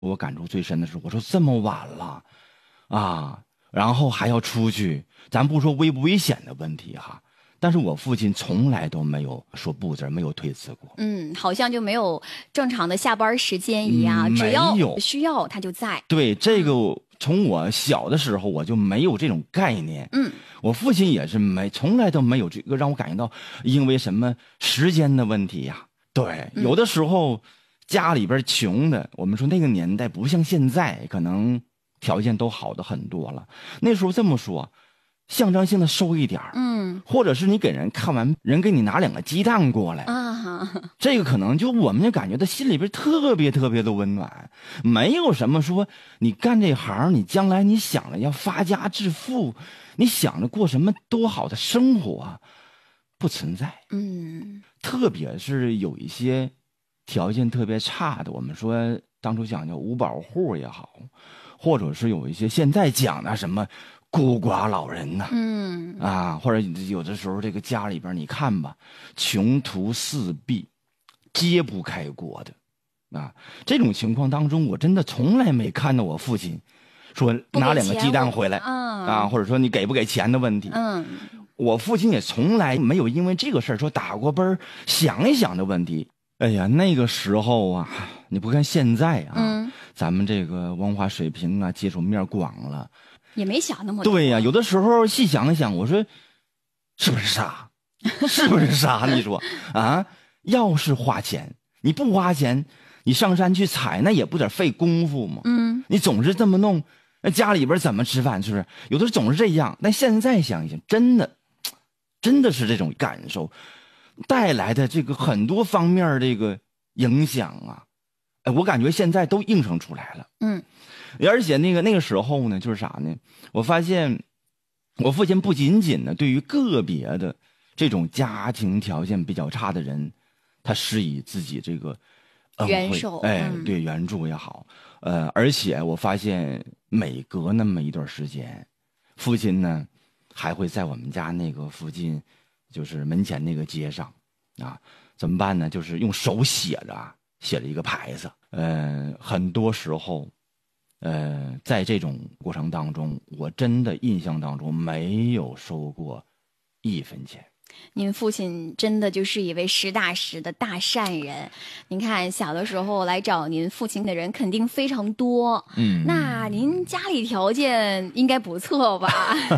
我感触最深的是，我说这么晚了啊，然后还要出去，咱不说危不危险的问题哈，但是我父亲从来都没有说不字，没有推辞过。 好像就没有正常的下班时间一样，只要需要他就在。 对，这个从我小的时候我就没有这种概念。我父亲也是从来都没有这个让我感觉到因为什么时间的问题呀。对，有的时候家里边穷的，我们说那个年代不像现在，可能条件都好的很多了。那时候这么说，象征性的收一点或者是你给人看完，人给你拿2个鸡蛋过来这个可能就我们就感觉到心里边特别特别的温暖，没有什么说你干这行，你将来你想着要发家致富，你想着过什么多好的生活，不存在。特别是有一些条件特别差的，我们说当初讲叫五保户也好，或者是有一些现在讲的什么孤寡老人呐，或者有的时候这个家里边你看吧，穷途四壁，揭不开锅的啊，这种情况当中，我真的从来没看到我父亲说拿2个鸡蛋回来或者说你给不给钱的问题。我父亲也从来没有因为这个事儿说打过奔儿想一想的问题。哎呀，那个时候啊，你不看现在咱们这个文化水平接触面广了，也没想那么多。 对呀，有的时候细想一想，我说是不是傻？是不是傻？你说要是花钱，你不花钱，你上山去采，那也不得费功夫吗？你总是这么弄，那家里边怎么吃饭？是不是？有的时候总是这样。但现在想一想，真的是这种感受带来的这个很多方面这个影响我感觉现在都映射出来了。而且那个时候呢，就是啥呢？我发现我父亲不仅仅呢对于个别的这种家庭条件比较差的人，他施以自己这个援手， 对，援助也好，而且我发现每隔那么一段时间，父亲呢还会在我们家那个附近，就是门前那个街上怎么办呢？就是用手写了一个牌子。很多时候在这种过程当中，我真的印象当中没有收过1分钱。 您父亲真的就是一位实打实的大善人。您看小的时候来找您父亲的人肯定非常多，那您家里条件应该不错吧？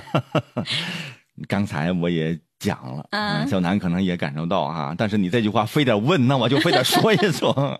刚才我也讲了，小南可能也感受到但是你这句话非得问，那我就非得说一说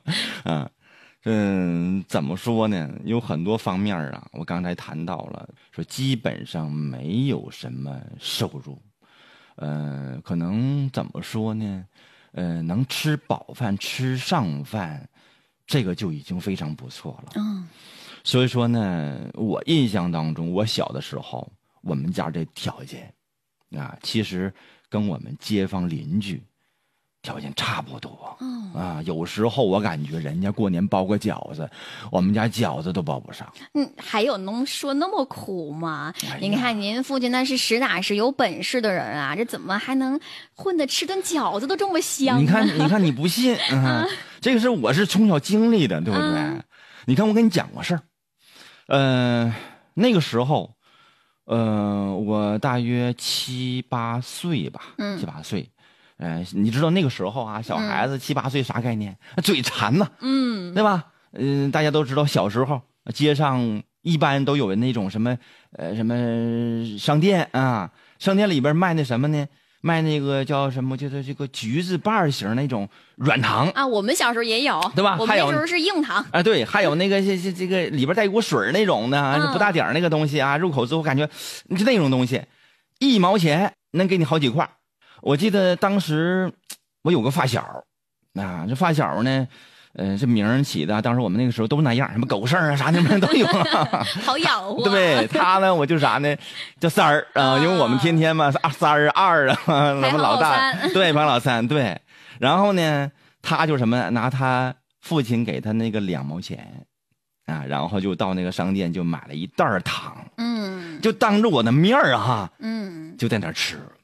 怎么说呢？有很多方面我刚才谈到了，说基本上没有什么收入。可能怎么说呢？能吃饱饭吃上饭，这个就已经非常不错了。所以说呢，我印象当中，我小的时候，我们家这条件其实跟我们街坊邻居条件差不多。有时候我感觉人家过年包个饺子，我们家饺子都包不上。 还有能说那么苦吗？您看您父亲那是实打实有本事的人这怎么还能混得吃顿饺子都这么香呢？ 你看你不信这个是我是从小经历的，对不对？你看我跟你讲个事儿，那个时候我大约7、8岁吧，7、8岁。你知道那个时候小孩子7、8岁啥概念？嘴馋呐，对吧？大家都知道，小时候街上一般都有那种什么商店商店里边卖那什么呢？卖那个叫什么？就是这个橘子瓣型那种软糖我们小时候也有， 对吧？ 我们那时候是硬糖对，还有那个这个里边带一股水那种的，不大点那个东西入口之后感觉就那种东西，1毛钱能给你好几块。我记得当时我有个发小这发小呢这名起的当时我们那个时候都那样，什么狗剩啥什么都有好养活。 对，他呢我就啥呢叫三儿因为我们天天嘛三儿二咱们老大对排老三对。然后呢他就什么拿他父亲给他那个2毛钱然后就到那个商店就买了一袋糖就当着我的面就在那吃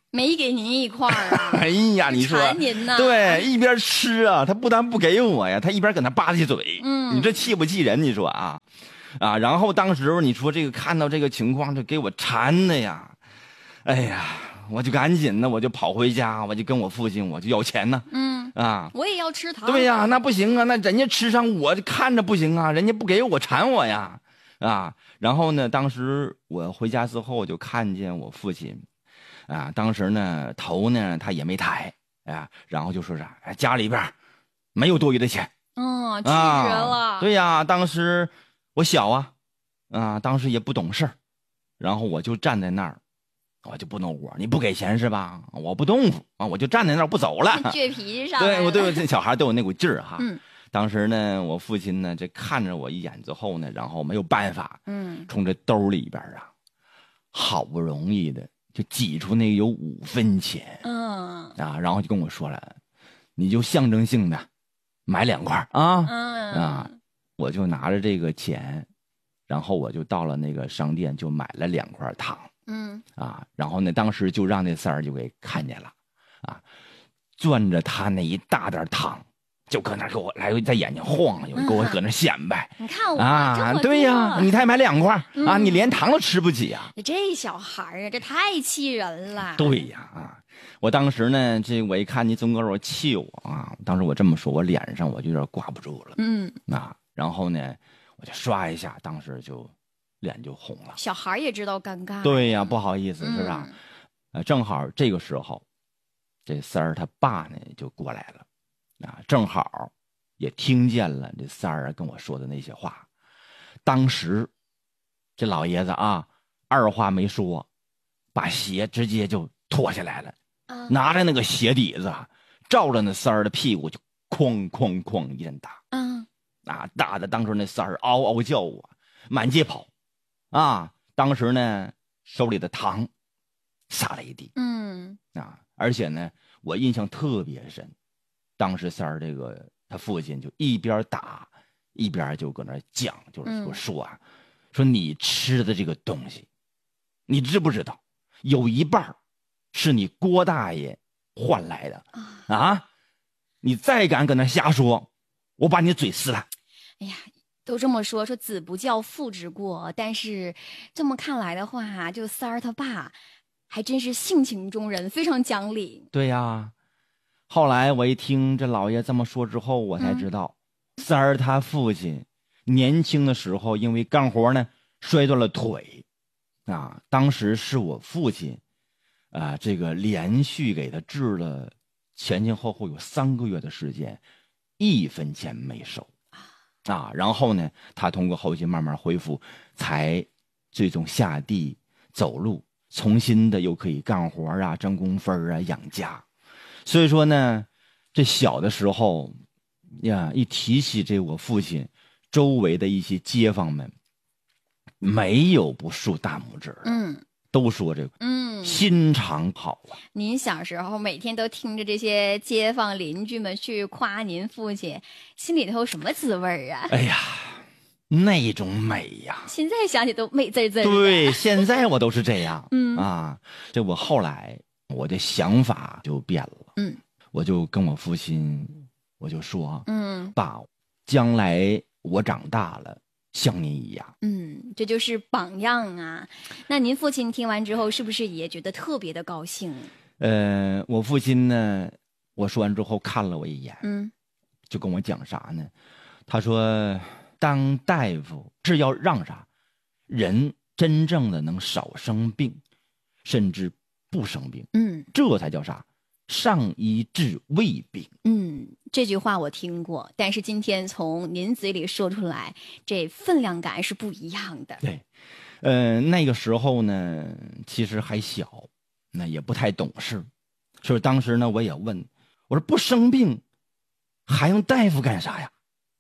没给您一块儿啊？ 哎呀，你说馋您呢？ 对，一边吃啊，他不但不给我呀，他一边搁那吧唧嘴。你这气不气人？你说啊，然后当时你说这个看到这个情况，就给我馋的呀，哎呀，我就赶紧的，我就跑回家，我就跟我父亲我就要钱呢。 我也要吃糖。 对呀，那不行啊，那人家吃上我看着不行啊，人家不给我馋我呀，然后呢，当时我回家之后，我就看见我父亲，当时呢头呢他也没抬，然后就说啥，家里边没有多余的钱。 气人了。 对呀，当时我小当时也不懂事，然后我就站在那儿。我就不能活，你不给钱是吧？我不动服我就站在那儿不走了。 倔脾气上来了。对，这小孩都有那股劲儿哈。当时呢，我父亲呢，这看着我一眼之后呢，然后没有办法，从这兜里边好不容易的就挤出那有5分钱，然后就跟我说了，你就象征性的买2块我就拿着这个钱，然后我就到了那个商店，就买了2块糖。然后呢，当时就让那三儿就给看见了，攥着他那一大袋糖，就搁那给我来回在眼睛晃悠，给我搁那显摆。 你看我对呀，你才买2块你连糖都吃不起啊！ 这小孩这太气人了。 对呀我当时呢，我一看你总搁我气我当时我这么说，我脸上我就有点挂不住了。然后呢，我就刷一下，当时就。脸就红了， 小孩也知道尴尬。 对呀，不好意思，是吧？正好这个时候，这三儿他爸呢就过来了，正好也听见了这三儿跟我说的那些话。当时这老爷子二话没说，把鞋直接就脱下来了，拿着那个鞋底子，照着那三儿的屁股就哐哐哐一阵打。打的当时那三儿嗷嗷叫满街跑。当时呢，手里的糖撒了一地。而且呢，我印象特别深，当时三儿他父亲就一边打一边就搁那讲，就是说你吃的这个东西，你知不知道有一半是你郭大爷换来的你再敢搁那瞎说，我把你嘴撕了。 哎呀，都这么说子不教父之过，但是这么看来的话，就三儿他爸还真是性情中人，非常讲理。 对呀，后来我一听这老爷这么说之后，我才知道，三儿他父亲年轻的时候因为干活呢摔断了腿，当时是我父亲这个连续给他治了前后有3个月的时间，1分钱没收。然后呢，他通过后期慢慢恢复，才最终下地走路，重新的又可以干活挣工分养家。所以说呢，这小的时候一提起这我父亲，周围的一些街坊们没有不竖大拇指的。都说这个心肠好您小时候每天都听着这些街坊邻居们去夸您父亲，心里头有什么滋味哎呀，那种美呀！ 现在想起都美滋滋的。 对，现在我都是这样。这我后来我的想法就变了。我就跟我父亲我就说，爸，将来我长大了像您一样。 这就是榜样啊。那您父亲听完之后是不是也觉得特别的高兴？ 我父亲呢，我说完之后看了我一眼，就跟我讲啥呢？他说当大夫是要让人真正的能少生病，甚至不生病。这才叫上医治未病。 这句话我听过，但是今天从您嘴里说出来，这分量感是不一样的。 对，那个时候呢，其实还小，那也不太懂事，所以当时呢，我也问，我说不生病，还用大夫干啥呀？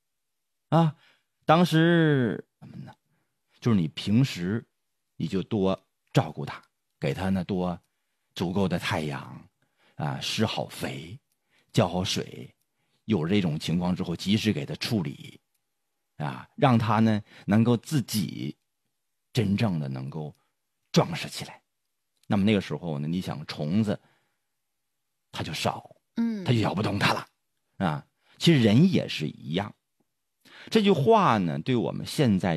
当时什么呢？就是你平时你就多照顾他，给他呢多足够的太阳施好肥，浇好水。有这种情况之后，及时给他处理，让他呢能够自己真正的能够壮实起来， 那么那个时候呢，你想虫子它就少，它就咬不动它了啊。其实人也是一样。这句话呢，对我们现在